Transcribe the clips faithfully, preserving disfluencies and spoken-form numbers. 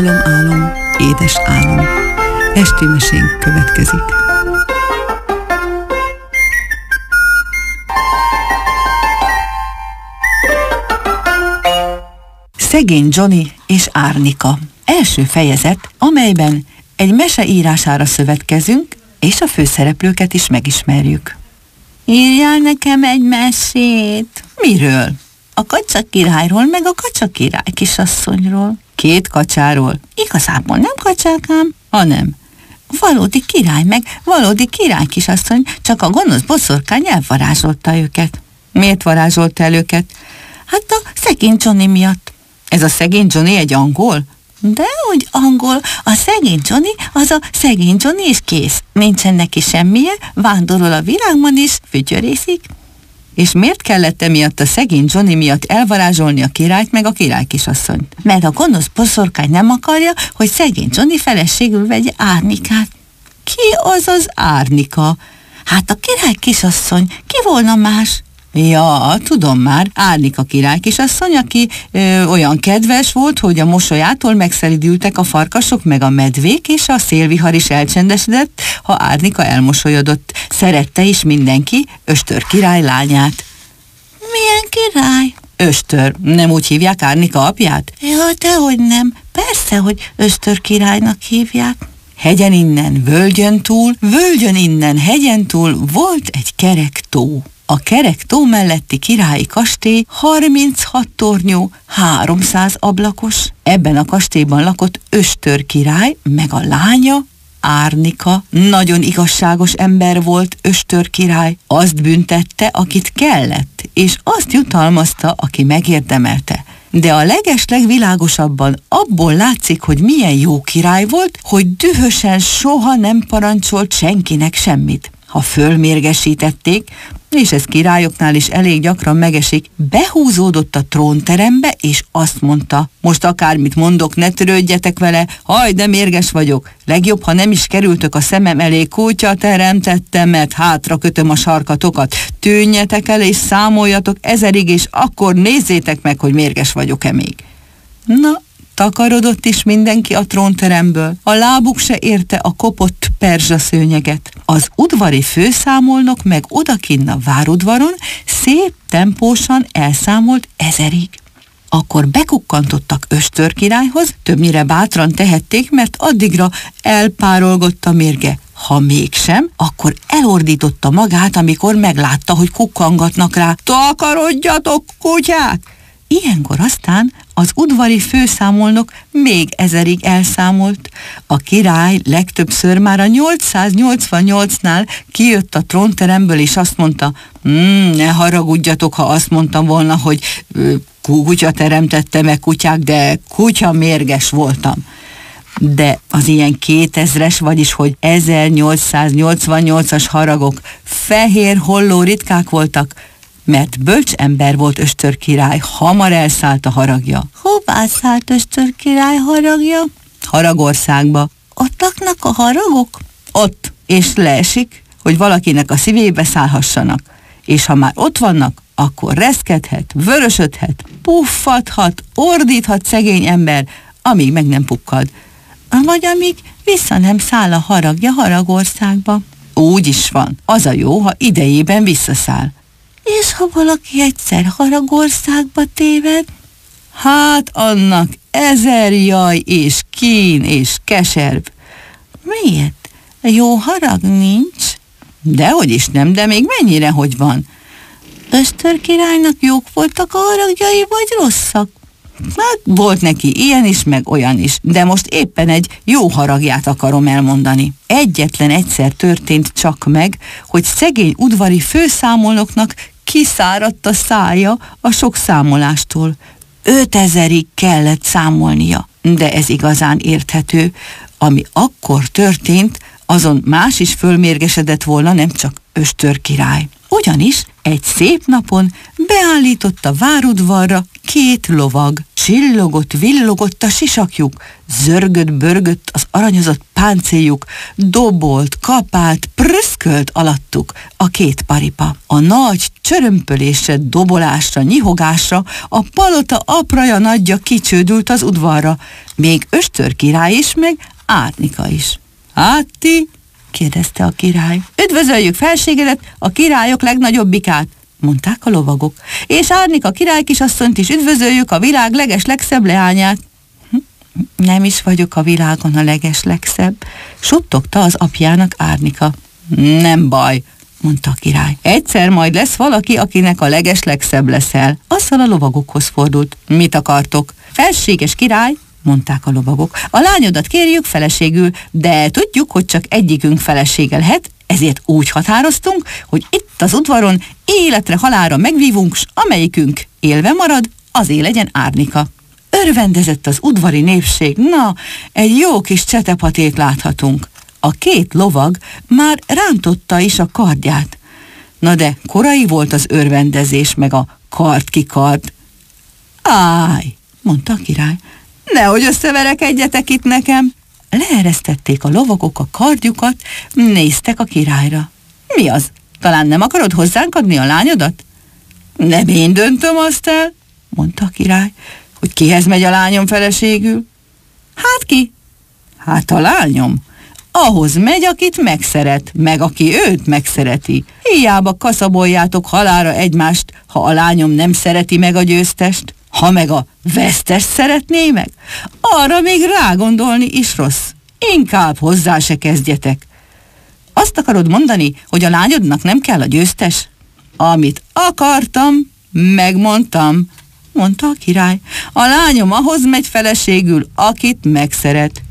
Álom, álom, édes álom. Esti mesénk következik. Szegény Johnny és Árnika. Első fejezet, amelyben egy mese írására szövetkezünk, és a főszereplőket is megismerjük. Írjál nekem egy mesét. Miről? A kacsa királyról, meg a kacsa király kisasszonyról. Két kacsáról. Igazából nem kacsákám, hanem valódi király, meg valódi király kisasszony, csak a gonosz boszorkány elvarázsolta őket. Miért varázsolta el őket? Hát a szegény Johnny miatt. Ez a szegény Johnny egy angol? Dehogy angol, a szegény Johnny az a szegény Johnny és kész. Nincsen neki semmije, vándorol a világban is, fütyörészik. És miért kellett emiatt a szegény Johnny miatt elvarázsolni a királyt meg a király kisasszonyt? Mert a gonosz boszorkány nem akarja, hogy szegény Johnny feleségül vegye Árnikát. Ki az az Árnika? Hát a király kisasszony, ki volna más? Ja, tudom már, Árnika király kisasszony, aki ö, olyan kedves volt, hogy a mosolyától megszelidültek a farkasok meg a medvék, és a szélvihar is elcsendesedett, ha Árnika elmosolyodott. Szerette is mindenki Östör király lányát. Milyen király? Östör. Nem úgy hívják Árnika apját? Ja, dehogy nem. Persze, hogy Östör királynak hívják. Hegyen innen, völgyön túl, völgyön innen, hegyen túl volt egy kerek tó. A kerek tó melletti királyi kastély harminchat tornyú, háromszáz ablakos. Ebben a kastélyban lakott Östör király, meg a lánya, Árnika. Nagyon igazságos ember volt Östör király. Azt büntette, akit kellett, és azt jutalmazta, aki megérdemelte. De a legesleg világosabban abból látszik, hogy milyen jó király volt, hogy dühösen soha nem parancsolt senkinek semmit. Ha fölmérgesítették, és ez királyoknál is elég gyakran megesik, behúzódott a trónterembe, és azt mondta, most akármit mondok, ne törődjetek vele, haj, de mérges vagyok, legjobb, ha nem is kerültök a szemem elé, kutya teremtettem, mert hátra kötöm a sarkatokat, tűnjetek el, és számoljatok ezerig, és akkor nézzétek meg, hogy mérges vagyok-e még. Na, takarodott is mindenki a trónteremből, a lábuk se érte a kopott perzsaszőnyeget. Az udvari főszámolnok meg odakinn a várudvaron szép tempósan elszámolt ezerig. Akkor bekukkantottak Östör királyhoz, többnyire bátran tehették, mert addigra elpárolgott a mérge. Ha mégsem, akkor elordította magát, amikor meglátta, hogy kukkangatnak rá. Takarodjatok, kutyák! Ilyenkor aztán az udvari főszámolnok még ezerig elszámolt. A király legtöbbször már a nyolcszáznyolcvannyolcnál kijött a trónteremből, és azt mondta, mm, ne haragudjatok, ha azt mondtam volna, hogy ö, kutya teremtette meg kutyák, de kutya mérges voltam. De az ilyen kétezres, vagyis hogy ezernyolcszáznyolcvannyolcas haragok fehér holló ritkák voltak, mert bölcs ember volt Östör király, hamar elszállt a haragja. Hová szállt Östör király haragja? Haragországba. Ott laknak a haragok? Ott, és leesik, hogy valakinek a szívébe szállhassanak. És ha már ott vannak, akkor reszkedhet, vörösödhet, puffadhat, ordíthat szegény ember, amíg meg nem pukkad. Vagy amíg vissza nem száll a haragja Haragországba. Úgy is van. Az a jó, ha idejében visszaszáll. És ha valaki egyszer Haragországba téved? Hát annak ezer jaj és kín és keserv. Miért? Jó harag nincs? Dehogy is nem, de még mennyire hogy van? Östör királynak jók voltak a haragjai, vagy rosszak? Hát volt neki ilyen is, meg olyan is, de most éppen egy jó haragját akarom elmondani. Egyetlen egyszer történt csak meg, hogy szegény udvari főszámolnoknak kiszáradt a szája a sok számolástól. Ötezerig kellett számolnia, de ez igazán érthető. Ami akkor történt, azon más is fölmérgesedett volna, nem csak Östör király. Ugyanis Egy szép napon beállított a várudvarra két lovag. Csillogott, villogott a sisakjuk, zörgött-börgött az aranyozott páncéljuk, dobolt, kapált, prüszkölt alattuk a két paripa. A nagy csörömpölésre, dobolásra, nyihogásra a palota apraja nagyja kicsődült az udvarra, még Östör király is, meg Árnika is. Hát ti? kérdezte a király. Üdvözöljük felségedet, a királyok legnagyobbikát, mondták a lovagok. És Árnika király kisasszonyt is üdvözöljük, a világ leges-legszebb leányát. Nem is vagyok a világon a leges-legszebb, suttogta az apjának Árnika. Nem baj, mondta a király. Egyszer majd lesz valaki, akinek a leges-legszebb leszel. Azzal a lovagokhoz fordult. Mit akartok? Felséges király, mondták a lovagok. A lányodat kérjük feleségül, de tudjuk, hogy csak egyikünk felesége lehet, ezért úgy határoztunk, hogy itt az udvaron életre halálra megvívunk, s amelyikünk élve marad, azé legyen Árnika. Örvendezett az udvari népség, na, egy jó kis csetepatét láthatunk. A két lovag már rántotta is a kardját. Na de korai volt az örvendezés, meg a kard kikard. Áj, mondta a király, nehogy összeverekedjetek itt nekem. Leeresztették a lovagok a kardjukat, néztek a királyra. Mi az? Talán nem akarod hozzánk adni a lányodat? Nem én döntöm azt el, mondta a király, hogy kihez megy a lányom feleségül. Hát ki? Hát a lányom. Ahhoz megy, akit megszeret, meg aki őt megszereti. Hiába kaszaboljátok halálra egymást, ha a lányom nem szereti meg a győztest. Ha meg a vesztest szeretné meg, arra még rágondolni is rossz. Inkább hozzá se kezdjetek. Azt akarod mondani, hogy a lányodnak nem kell a győztes? Amit akartam, megmondtam, mondta a király. A lányom ahhoz megy feleségül, akit megszeret.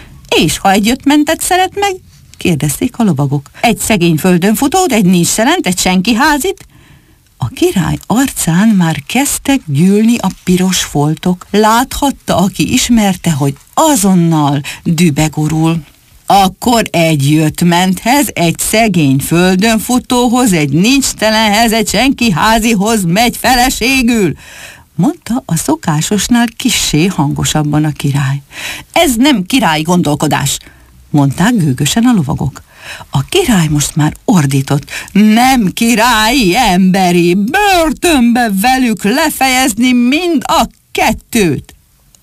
És ha egy ötmentet szeret meg? Kérdezték a lovagok. Egy szegény földön futód, egy nincs szelent, egy senki házit? A király arcán már kezdtek gyűlni a piros foltok. Láthatta, aki ismerte, hogy azonnal dühbe gurul. Akkor egy jöttmenthez, egy szegény földön futóhoz, egy nincstelenhez, egy senki házihoz megy feleségül, mondta a szokásosnál kissé hangosabban a király. Ez nem királyi gondolkodás, mondták gőgösen a lovagok. A király most már ordított. Nem királyi, emberi, börtönbe velük lefejezni mind a kettőt.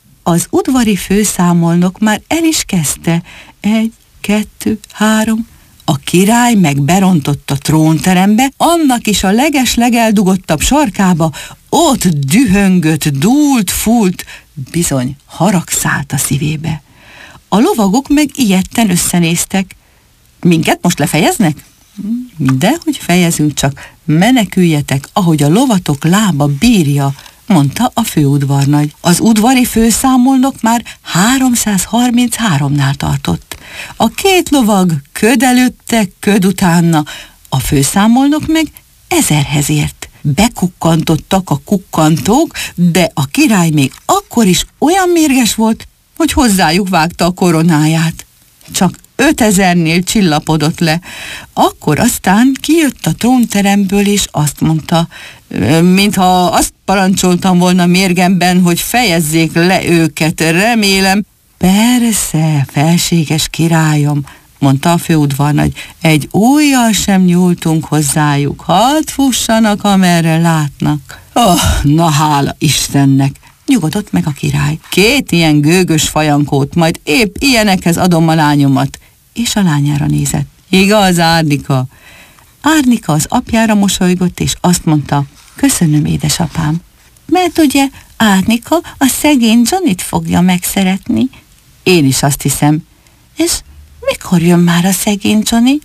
Az udvari főszámolnok már el is kezdte. Egy, kettő, három. A király meg berontott a trónterembe, annak is a leges-legeldugottabb sarkába, ott dühöngött, dúlt, fúlt, bizony harag szállt a szívébe. A lovagok meg ijedten összenéztek. Minket most lefejeznek? Dehogy fejezünk, csak meneküljetek, ahogy a lovatok lába bírja, mondta a főudvarnagy. Az udvari főszámolnok már háromszázharmincháromnál tartott. A két lovag köd előtte, köd utána, a főszámolnok meg ezerhez ért. Bekukkantottak a kukkantók, de a király még akkor is olyan mérges volt, hogy hozzájuk vágta a koronáját. Csak ötezernél csillapodott le. Akkor aztán kijött a trónteremből, és azt mondta, mintha azt parancsoltam volna mérgemben, hogy fejezzék le őket, remélem. Persze, felséges királyom, mondta a főudvarnagy, egy ujjal sem nyúltunk hozzájuk, hadd fussanak, amerre látnak. Oh, na hála Istennek! Nyugodott meg a király. Két ilyen gőgös fajankót, majd épp ilyenekhez adom a lányomat. És a lányára nézett. Igaz, Árnika? Árnika az apjára mosolygott, és azt mondta, köszönöm, édesapám. Mert ugye Árnika a szegény Johnnyt fogja megszeretni. Én is azt hiszem. És mikor jön már a szegény Johnny?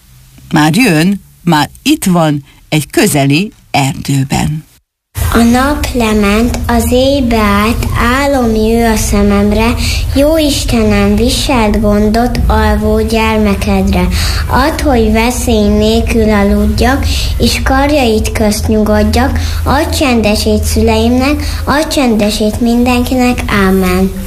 Már jön, már itt van, egy közeli erdőben. A nap lement, az éjbe állt, álom jő a szememre, jó Istenem, viselt gondot alvó gyermekedre. Add, hogy veszély nélkül aludjak, és karjait közt nyugodjak, add csendesét szüleimnek, add csendesét mindenkinek, ámen.